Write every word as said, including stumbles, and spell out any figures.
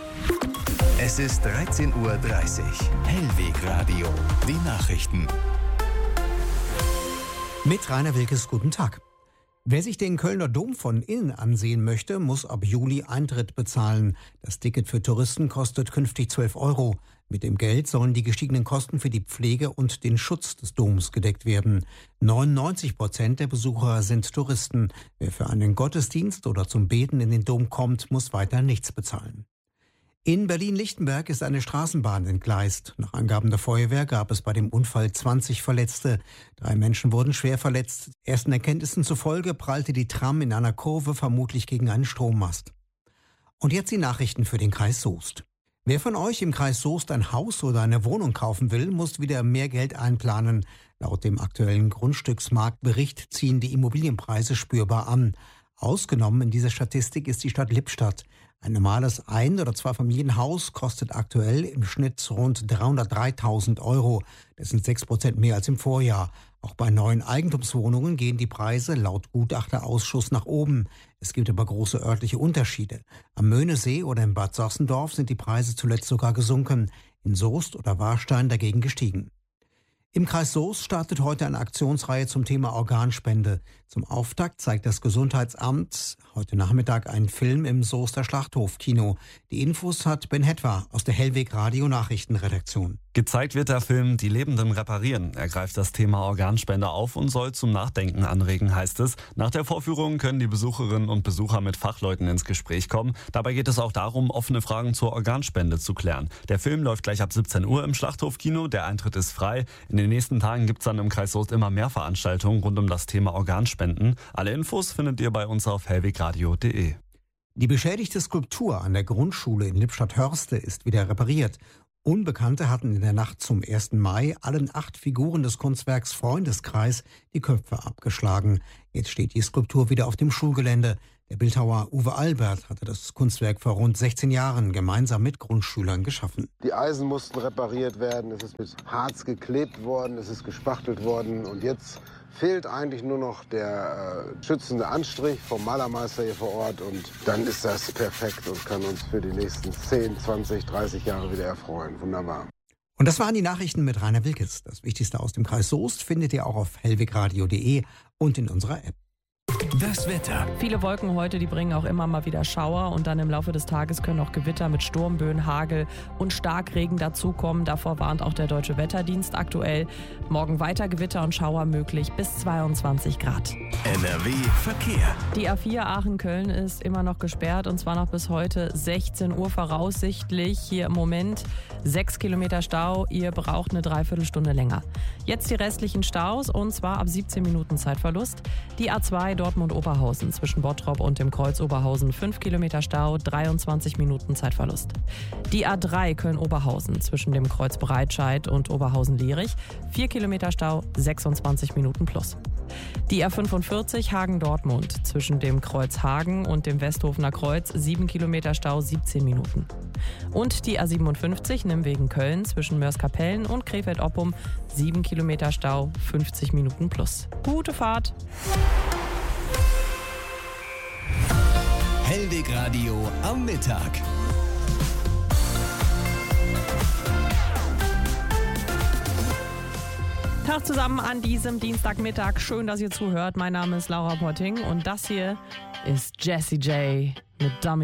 Es ist dreizehn Uhr dreißig. Hellweg Radio. Die Nachrichten. Mit Rainer Wilkes, guten Tag. Wer sich den Kölner Dom von innen ansehen möchte, muss ab Juli Eintritt bezahlen. Das Ticket für Touristen kostet künftig zwölf Euro. Mit dem Geld sollen die gestiegenen Kosten für die Pflege und den Schutz des Doms gedeckt werden. neunundneunzig Prozent der Besucher sind Touristen. Wer für einen Gottesdienst oder zum Beten in den Dom kommt, muss weiter nichts bezahlen. In Berlin-Lichtenberg ist eine Straßenbahn entgleist. Nach Angaben der Feuerwehr gab es bei dem Unfall zwanzig Verletzte. Drei Menschen wurden schwer verletzt. Ersten Erkenntnissen zufolge prallte die Tram in einer Kurve vermutlich gegen einen Strommast. Und jetzt die Nachrichten für den Kreis Soest. Wer von euch im Kreis Soest ein Haus oder eine Wohnung kaufen will, muss wieder mehr Geld einplanen. Laut dem aktuellen Grundstücksmarktbericht ziehen die Immobilienpreise spürbar an. Ausgenommen in dieser Statistik ist die Stadt Lippstadt. Ein normales Ein- oder Zweifamilienhaus kostet aktuell im Schnitt rund dreihundertdreitausend Euro. Das sind sechs Prozent mehr als im Vorjahr. Auch bei neuen Eigentumswohnungen gehen die Preise laut Gutachterausschuss nach oben. Es gibt aber große örtliche Unterschiede. Am Möhnesee oder in Bad Sachsendorf sind die Preise zuletzt sogar gesunken. In Soest oder Warstein dagegen gestiegen. Im Kreis Soest startet heute eine Aktionsreihe zum Thema Organspende. Zum Auftakt zeigt das Gesundheitsamt heute Nachmittag einen Film im Soester Schlachthofkino. Die Infos hat Ben Hetwa aus der Hellweg Radio Nachrichtenredaktion. Gezeigt wird der Film Die Lebenden reparieren. Er greift das Thema Organspende auf und soll zum Nachdenken anregen, heißt es. Nach der Vorführung können die Besucherinnen und Besucher mit Fachleuten ins Gespräch kommen. Dabei geht es auch darum, offene Fragen zur Organspende zu klären. Der Film läuft gleich ab siebzehn Uhr im Schlachthofkino. Der Eintritt ist frei. In den nächsten Tagen gibt es dann im Kreis Soest immer mehr Veranstaltungen rund um das Thema Organspenden. Alle Infos findet ihr bei uns auf hellwegradio punkt de. Die beschädigte Skulptur an der Grundschule in Lippstadt-Hörste ist wieder repariert. Unbekannte hatten in der Nacht zum ersten Mai allen acht Figuren des Kunstwerks Freundeskreis die Köpfe abgeschlagen. Jetzt steht die Skulptur wieder auf dem Schulgelände. Der Bildhauer Uwe Albert hatte das Kunstwerk vor rund sechzehn Jahren gemeinsam mit Grundschülern geschaffen. Die Eisen mussten repariert werden, es ist mit Harz geklebt worden, es ist gespachtelt worden und jetzt fehlt eigentlich nur noch der äh, schützende Anstrich vom Malermeister hier vor Ort und dann ist das perfekt und kann uns für die nächsten zehn, zwanzig, dreißig Jahre wieder erfreuen. Wunderbar. Und das waren die Nachrichten mit Rainer Wilkes. Das Wichtigste aus dem Kreis Soest findet ihr auch auf hellwegradio punkt de und in unserer App. Das Wetter. Viele Wolken heute, die bringen auch immer mal wieder Schauer und dann im Laufe des Tages können auch Gewitter mit Sturmböen, Hagel und Starkregen dazukommen. Davor warnt auch der Deutsche Wetterdienst aktuell. Morgen weiter Gewitter und Schauer möglich bis zweiundzwanzig Grad. N R W Verkehr. Die A vier Aachen-Köln ist immer noch gesperrt und zwar noch bis heute sechzehn Uhr voraussichtlich. Hier im Moment sechs Kilometer Stau. Ihr braucht eine Dreiviertelstunde länger. Jetzt die restlichen Staus und zwar ab siebzehn Minuten Zeitverlust. Die A zwei Dortmund-Oberhausen zwischen Bottrop und dem Kreuz Oberhausen fünf Kilometer Stau, dreiundzwanzig Minuten Zeitverlust. Die A drei Köln-Oberhausen zwischen dem Kreuz Breitscheid und Oberhausen-Lierich vier Kilometer Stau, sechsundzwanzig Minuten plus. Die A fünfundvierzig Hagen-Dortmund zwischen dem Kreuz Hagen und dem Westhofener Kreuz sieben Kilometer Stau, siebzehn Minuten. Und die A siebenundfünfzig Nimwegen-Köln zwischen Mörs-Kapellen und Krefeld-Oppum sieben Kilometer Stau, fünfzig Minuten plus. Gute Fahrt! Hellweg Radio am Mittag. Tag zusammen an diesem Dienstagmittag. Schön, dass ihr zuhört. Mein Name ist Laura Potting und das hier ist Jessie J mit Dummy.